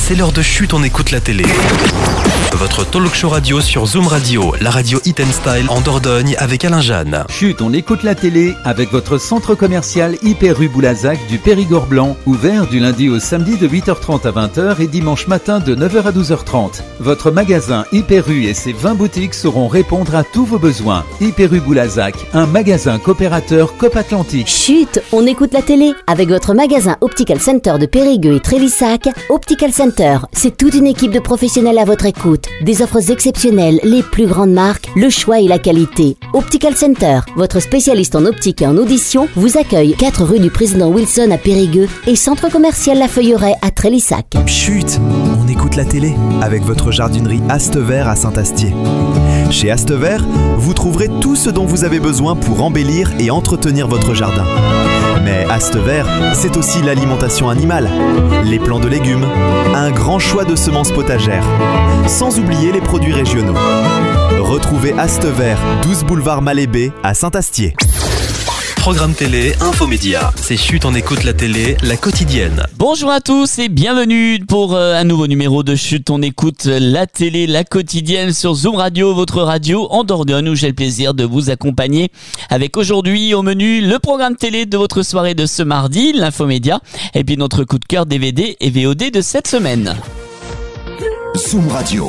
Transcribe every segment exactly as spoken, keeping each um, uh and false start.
c'est l'heure de Chut, on écoute la télé. Votre talk show radio sur Zoom Radio, la radio Hit and Style en Dordogne avec Alain Jeanne. Chut, on écoute la télé avec votre centre commercial Hyper Rue Boulazac du Périgord Blanc, ouvert du lundi au samedi de huit heures trente à vingt heures et dimanche matin de neuf heures à douze heures trente. Votre magasin Hyper Rue et ses vingt boutiques sauront répondre à tous vos besoins. Hyper Rue Boulazac, un magasin coopérateur Coop Atlantique. Chut, on écoute la télé avec votre magasin Optical Center de Périgueux et Trélissac. Optical Center, c'est toute une équipe de professionnels à votre écoute. Des offres exceptionnelles, les plus grandes marques, le choix et la qualité. Optical Center, votre spécialiste en optique et en audition, vous accueille quatre rue du Président Wilson à Périgueux et centre commercial La Feuilleraie à Trélissac. Chut, on écoute la télé avec votre jardinerie Astevert à Saint-Astier. Chez Astevert, vous trouverez tout ce dont vous avez besoin pour embellir et entretenir votre jardin. Mais Astevert, c'est aussi l'alimentation animale, les plants de légumes, un grand choix de semences potagères, sans oublier les produits régionaux. Retrouvez Astevert, douze boulevard Malébé à Saint-Astier. Programme télé, infomédia. C'est Chut, on écoute la télé, la quotidienne. Bonjour à tous et bienvenue pour euh, un nouveau numéro de Chut, on écoute la télé, la quotidienne sur Zoom Radio, votre radio en Dordogne, où j'ai le plaisir de vous accompagner avec aujourd'hui au menu le programme télé de votre soirée de ce mardi, l'infomédia, et puis notre coup de cœur D V D et V O D de cette semaine. Zoom Radio.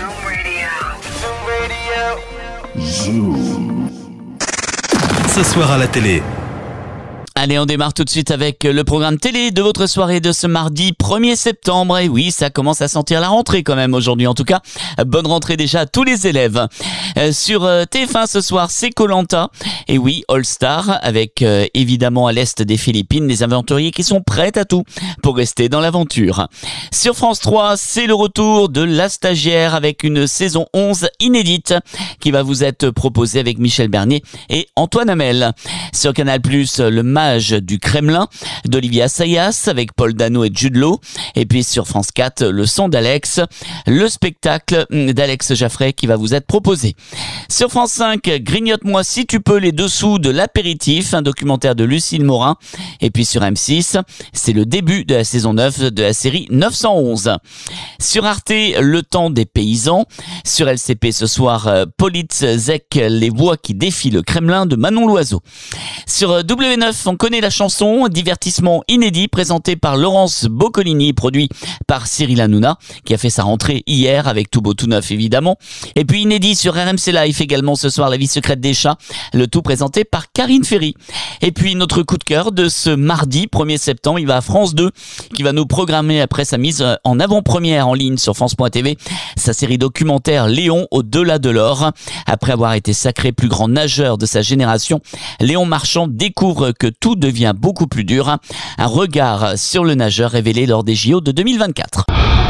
Zoom. Ce soir à la télé. Allez, on démarre tout de suite avec le programme télé de votre soirée de ce mardi premier septembre. Et oui, ça commence à sentir la rentrée quand même aujourd'hui. En tout cas, bonne rentrée déjà à tous les élèves. Euh, sur euh, T F un ce soir, c'est Koh-Lanta. Et oui, All Star, avec euh, évidemment à l'est des Philippines, les aventuriers qui sont prêts à tout pour rester dans l'aventure. Sur France trois, c'est le retour de La Stagiaire avec une saison onze inédite qui va vous être proposée avec Michel Bernier et Antoine Hamel. Sur Canal plus, le Mage du Kremlin d'Olivier Assayas avec Paul Dano et Jude Law. Et puis sur France quatre, le son d'Alex, le spectacle d'Alex Jaffray qui va vous être proposé. Sur France cinq, Grignote-moi si tu peux les dessous de l'apéritif, un documentaire de Lucille Morin. Et puis sur M six, c'est le début de la saison neuf de la série neuf cent onze. Sur Arte, le temps des paysans. Sur L C P ce soir, Politzek, les voix qui défient le Kremlin de Manon Loiseau. Sur W neuf, on connaît la chanson, divertissement inédit présenté par Laurence Boccolini, produit par Cyril Hanouna, qui a fait sa rentrée hier avec Tout beau tout neuf évidemment. Et puis inédit sur R M C Live également ce soir, La vie secrète des chats, le tout présenté par Karine Ferry. Et puis notre coup de cœur de ce mardi premier septembre, il va à France deux, qui va nous programmer après sa mise en avant-première en ligne sur France point T V, sa série documentaire Léon au-delà de l'or. Après avoir été sacré plus grand nageur de sa génération, Léon Marchand découvre que tout devient beaucoup plus dur. Un regard sur le nageur révélé lors des J O de deux mille vingt-quatre.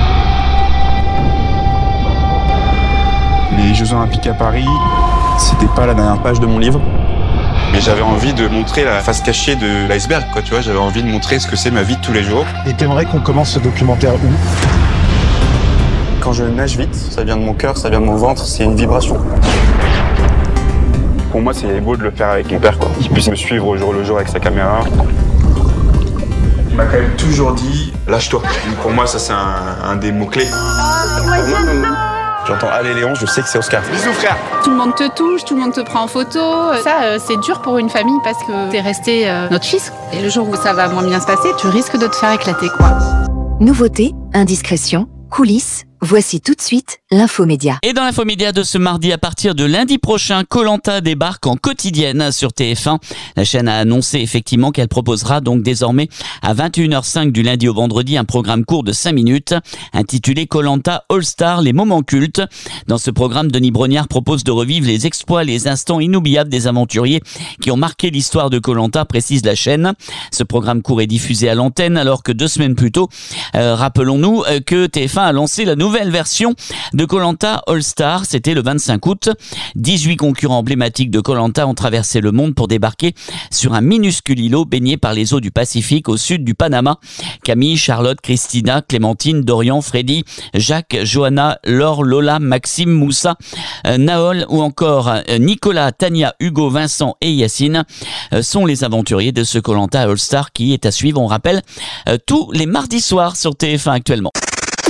Les Jeux Olympiques à Paris, c'était pas la dernière page de mon livre. Mais j'avais envie de montrer la face cachée de l'iceberg, quoi, tu vois. J'avais envie de montrer ce que c'est ma vie de tous les jours. Et t'aimerais qu'on commence ce documentaire où ? Quand je nage vite, ça vient de mon cœur, ça vient de mon ventre, c'est une vibration. Pour moi, c'est beau de le faire avec mon père, quoi. Qu'il puisse me suivre au jour le jour avec sa caméra. Il m'a quand même toujours dit, lâche-toi. Pour moi, ça, c'est un, un des mots-clés. J'entends allez Léon, je sais que c'est Oscar. Bisous frère. Tout le monde te touche, tout le monde te prend en photo. Ça, euh, c'est dur pour une famille parce que t'es resté euh, notre fils. Et le jour où ça va moins bien se passer, tu risques de te faire éclater, quoi. Nouveautés, indiscrétions, coulisses. Voici tout de suite l'infomédia. Et dans l'infomédia de ce mardi, à partir de lundi prochain, Koh-Lanta débarque en quotidienne sur T F un. La chaîne a annoncé effectivement qu'elle proposera donc désormais à vingt et une heures cinq du lundi au vendredi un programme court de cinq minutes intitulé Koh-Lanta All Star, les moments cultes. Dans ce programme, Denis Brognard propose de revivre les exploits, les instants inoubliables des aventuriers qui ont marqué l'histoire de Koh-Lanta, précise la chaîne. Ce programme court est diffusé à l'antenne alors que deux semaines plus tôt, euh, rappelons-nous euh, que T F un a lancé la nouvelle version de Koh-Lanta All Star, c'était le vingt-cinq août. dix-huit concurrents emblématiques de Koh-Lanta ont traversé le monde pour débarquer sur un minuscule îlot baigné par les eaux du Pacifique au sud du Panama. Camille, Charlotte, Christina, Clémentine, Dorian, Freddy, Jacques, Johanna, Laure, Lola, Maxime, Moussa, euh, Naol ou encore euh, Nicolas, Tania, Hugo, Vincent et Yacine euh, sont les aventuriers de ce Koh-Lanta All Star qui est à suivre, on rappelle, euh, tous les mardis soirs sur T F un actuellement.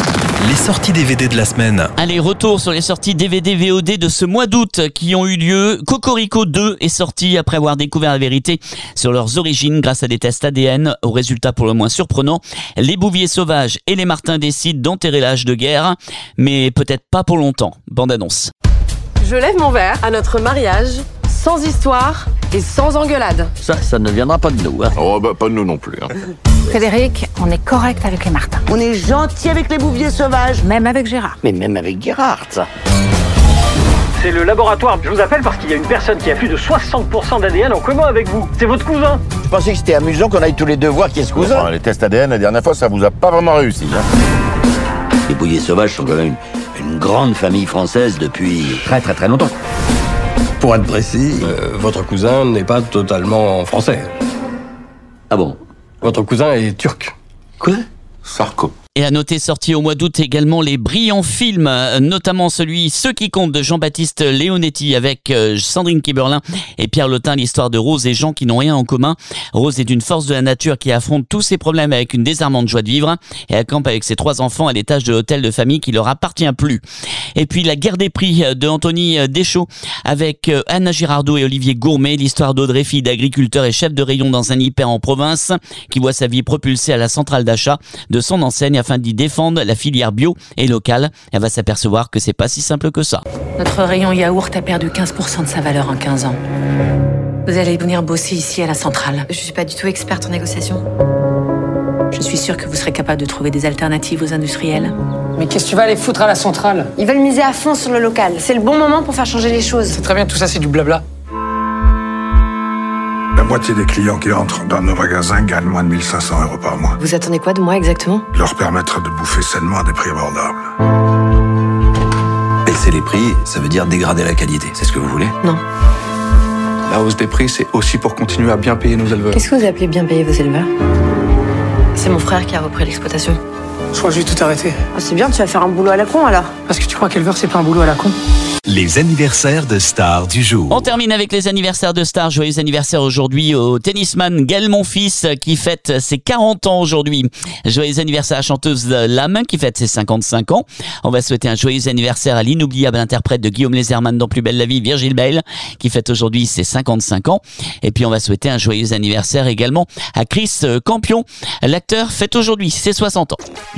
Les sorties D V D de la semaine. Allez, retour sur les sorties D V D V O D de ce mois d'août qui ont eu lieu. Cocorico deux est sorti après avoir découvert la vérité sur leurs origines grâce à des tests A D N aux résultats pour le moins surprenants. Les Bouviers sauvages et les Martins décident d'enterrer l'âge de guerre, mais peut-être pas pour longtemps. Bande annonce. Je lève mon verre à notre mariage, sans histoire et sans engueulade. Ça, ça ne viendra pas de nous. Hein. Oh, bah pas de nous non plus. Hein. Frédéric, on est correct avec les Martins. On est gentil avec les Bouviers sauvages. Même avec Gérard. Mais même avec Gérard, ça. C'est le laboratoire. Je vous appelle parce qu'il y a une personne qui a plus de soixante pour cent d'A D N en commun avec vous. C'est votre cousin. Je pensais que c'était amusant qu'on aille tous les deux voir qui est ce cousin. Enfin, les tests A D N, la dernière fois, ça vous a pas vraiment réussi. Hein. Les Bouviers sauvages sont quand même une, une grande famille française depuis très très très longtemps. Pour être précis, euh, votre cousin n'est pas totalement français. Ah bon? Votre cousin est turc. Quoi? Sarko. Et à noter, sorti au mois d'août également les brillants films, notamment celui Ceux qui comptent de Jean-Baptiste Leonetti avec Sandrine Kiberlin et Pierre Lotin, l'histoire de Rose et Jean qui n'ont rien en commun. Rose est une force de la nature qui affronte tous ses problèmes avec une désarmante joie de vivre et elle campe avec ses trois enfants à l'étage de l'hôtel de famille qui leur appartient plus. Et puis La guerre des prix de Anthony Deschaux avec Anna Girardot et Olivier Gourmet, l'histoire d'Audrey, fille d'agriculteur et chef de rayon dans un hyper en province qui voit sa vie propulsée à la centrale d'achat de son enseigne afin d'y défendre la filière bio et locale. Elle va s'apercevoir que c'est pas si simple que ça. Notre rayon yaourt a perdu quinze pour cent de sa valeur en quinze ans. Vous allez venir bosser ici à la centrale. Je suis pas du tout experte en négociation. Je suis sûre que vous serez capable de trouver des alternatives aux industriels. Mais qu'est-ce que tu vas aller foutre à la centrale? Ils veulent miser à fond sur le local. C'est le bon moment pour faire changer les choses. C'est très bien, tout ça c'est du blabla. La moitié des clients qui entrent dans nos magasins gagnent moins de mille cinq cents euros par mois. Vous attendez quoi de moi exactement? Leur permettre de bouffer sainement à des prix abordables. Baisser les prix, ça veut dire dégrader la qualité. C'est ce que vous voulez? Non. La hausse des prix, c'est aussi pour continuer à bien payer nos éleveurs. Qu'est-ce que vous appelez bien payer vos éleveurs? C'est mon frère qui a repris l'exploitation. Je crois que je vais tout arrêter. Ah, c'est bien, tu vas faire un boulot à la con alors. Parce que tu crois qu'éleveur c'est pas un boulot à la con? Les anniversaires de stars du jour. On termine avec les anniversaires de stars. Joyeux anniversaire aujourd'hui au tennisman Gaël Monfils qui fête ses quarante ans aujourd'hui. Joyeux anniversaire à la chanteuse Lame qui fête ses cinquante-cinq ans. On va souhaiter un joyeux anniversaire à l'inoubliable interprète de Guillaume Lézerman dans Plus belle la vie, Virgile Bale, qui fête aujourd'hui ses cinquante-cinq ans. Et puis on va souhaiter un joyeux anniversaire également à Chris Campion. L'acteur fête aujourd'hui ses soixante ans.